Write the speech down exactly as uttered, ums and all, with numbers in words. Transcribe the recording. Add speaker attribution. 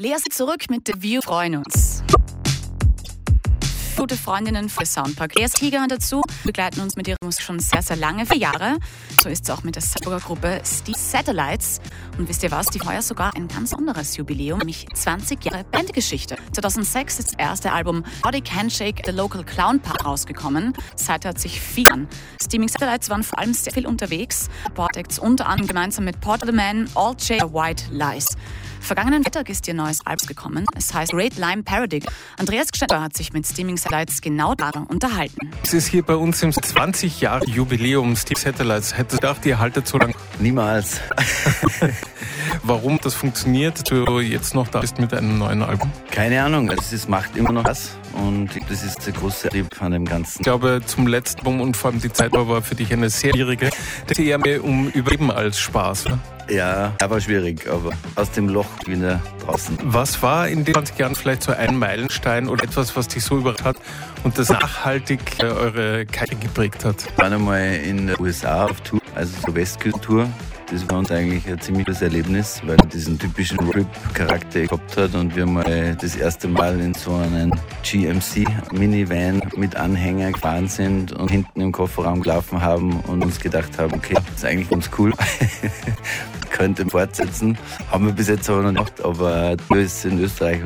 Speaker 1: Lea ist zurück mit The View, freuen uns. Gute Freundinnen für Soundpark. Lea Tiger dazu begleiten uns mit ihrer Musik schon sehr, sehr lange, vier Jahre. So ist es auch mit der Salzburger Gruppe Steve Satellites. Und wisst ihr was, die heuer sogar ein ganz anderes Jubiläum, nämlich zwanzig Jahre Bandgeschichte. zweitausendsechs ist das erste Album Nordic Handshake, The Local Clown Part rausgekommen. Seither hat sich viel an. Steaming Satellites waren vor allem sehr viel unterwegs. Portex unter anderem gemeinsam mit Porter the Man, All J, White Lies. Vergangenen Freitag ist ihr neues Album gekommen. Es heißt Great Lime Paradigm. Andreas Gstetter hat sich mit Steaming Satellites genau darüber unterhalten.
Speaker 2: Es ist hier bei uns im zwanzig Jahre Jubiläum Steaming Satellites. Hättest du gedacht, ihr haltet so lange?
Speaker 3: Niemals.
Speaker 2: Warum das funktioniert, dass du jetzt noch da bist mit einem neuen Album?
Speaker 3: Keine Ahnung, also es macht immer noch was und das ist der große Trieb an dem Ganzen.
Speaker 2: Ich glaube, zum letzten Album und vor allem die Zeit war für dich eine sehr schwierige. Das ist eher mehr um Überleben als Spaß, oder?
Speaker 3: Ja, aber schwierig, aber aus dem Loch wieder draußen.
Speaker 2: Was war in den zwanzig Jahren vielleicht so ein Meilenstein oder etwas, was dich so überrascht hat und das nachhaltig äh, eure Karriere geprägt hat?
Speaker 3: Wir waren einmal in den U S A auf Tour, also so Westküstentour. Das war uns eigentlich ein ziemliches Erlebnis, weil er diesen typischen Roadtrip-Charakter gehabt hat und wir mal das erste Mal in so einen G M C-Minivan mit Anhänger gefahren sind und hinten im Kofferraum gelaufen haben und uns gedacht haben, okay, das ist eigentlich ganz cool, könnte fortsetzen. Haben wir bis jetzt aber noch nicht, aber Tour ist in Österreich